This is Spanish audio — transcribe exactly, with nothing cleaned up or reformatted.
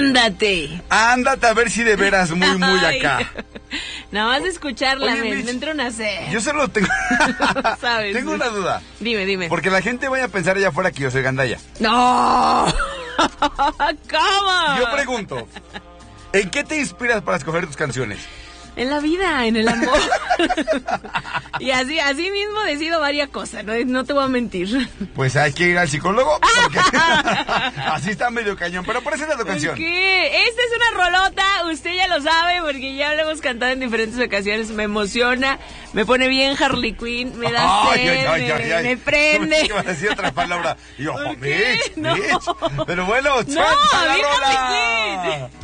Ándate. Ándate a ver si de veras muy, muy acá. Ay, nada más de escucharla, Oye, me, Mitch, me entra una sed. Yo solo tengo... ¿Sabes? Tengo una duda. Dime, dime. Porque la gente vaya a pensar allá afuera que yo soy gandalla. ¡No! ¿Cómo? Yo pregunto, ¿en qué te inspiras para escoger tus canciones? En la vida, en el amor. Y así, así mismo decido varias cosas, no, no te voy a mentir. Pues hay que ir al psicólogo, porque así está medio cañón. Pero presenta tu canción. ¿Qué? Esta es una rolota, usted ya lo sabe, porque ya lo hemos cantado en diferentes ocasiones. Me emociona, me pone bien Harley Quinn, me da Ay, sed, ay, ay, me, ay, ay. me prende. ¿Qué vas a decir otra palabra? Y yo, ¿Por qué? Mitch, No. Mitch. Pero bueno, No, suelta la bien rola. Harley Quinn.